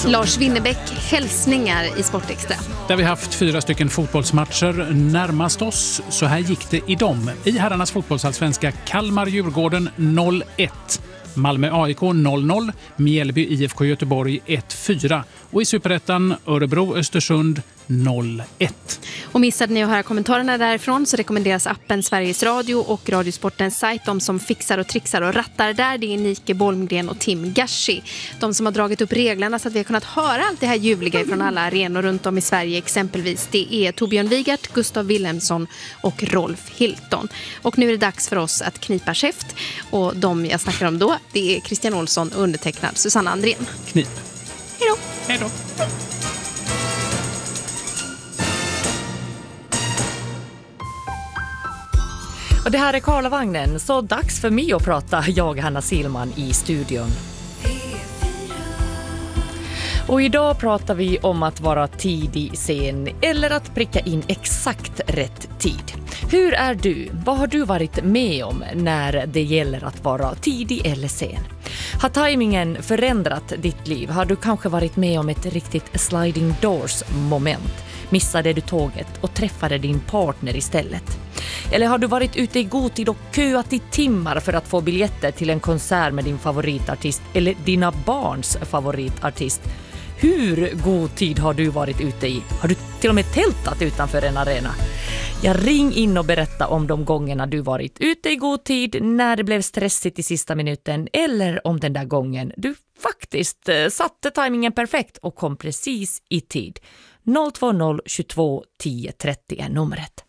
Lars Winnerbäck, hälsningar i Sportextra. Där vi haft 4 stycken fotbollsmatcher närmast oss. Så här gick det i dem. I herrarnas fotbollsallsvenska Kalmar-Djurgården 0-1. Malmö-AIK 0-0. Mjällby IFK Göteborg 1-4. Och i Superettan Örebro-Östersund 0-1. Och missade ni att höra kommentarerna därifrån så rekommenderas appen Sveriges Radio och Radiosportens sajt. De som fixar och trixar och rattar där, det är Nike Bolmgren och Tim Gashi. De som har dragit upp reglerna så att vi har kunnat höra allt det här ljuvliga från alla arenor runt om i Sverige exempelvis. Det är Torbjörn Wigart, Gustav Wilhelmsson och Rolf Hilton. Och nu är det dags för oss att knipa käft. Och de jag snackar om då, det är Christian Olsson och undertecknad Susanna Andrén. Knip. Hej då. Hej då. Och det här är Karlavagnen, så dags för mig att prata, jag Hanna Silman i studion. Och idag pratar vi om att vara tidig sen eller att pricka in exakt rätt tid. Hur är du? Vad har du varit med om när det gäller att vara tidig eller sen? Har tajmingen förändrat ditt liv? Har du kanske varit med om ett riktigt sliding doors moment? Missade du tåget och träffade din partner istället? Eller har du varit ute i god tid och köat i timmar för att få biljetter till en konsert med din favoritartist eller dina barns favoritartist? Hur god tid har du varit ute i? Har du till och med tältat utanför en arena? Ring in och berätta om de gångerna du varit ute i god tid, när det blev stressigt i sista minuten eller om den där gången du faktiskt satte tajmingen perfekt och kom precis i tid. 020 22 10 30 är numret.